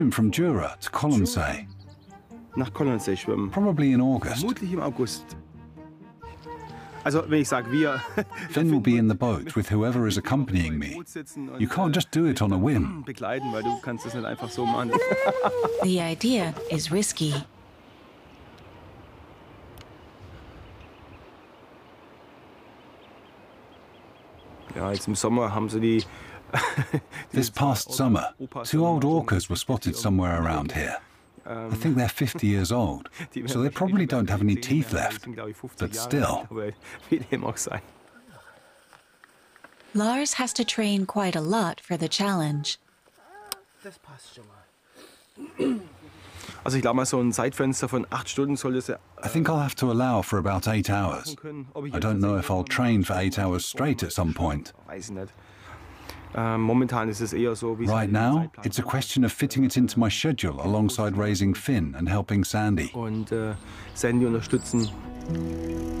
From Jura to Colonsay, Nach Colonsay schwimmen. probably in August. Vermutlich im August. Also, wenn ich sage wir, Finn will be in the boat with whoever is accompanying me. You can't just do it on a whim. begleiten, weil du kannst es nicht einfach so machen. The idea is risky. Ja, jetzt im Sommer haben sie die. This past summer, 2 old orcas were spotted somewhere around here. I think they're 50 years old, so they probably don't have any teeth left. But still. Wie dem auch sei. Lars has to train quite a lot for the challenge. Das passt schon mal. Also ich glaube mal, so ein Zeitfenster von 8 Stunden soll das ja I think I'll have to allow for about 8 hours. können. Ob ich I don't know if I'll train for 8 hours straight at some point. Weiß ich nicht. Momentan ist es eher so, wie Right now, it's a question of fitting it into my schedule alongside raising Finn and helping Sandy. und Sandy unterstützen.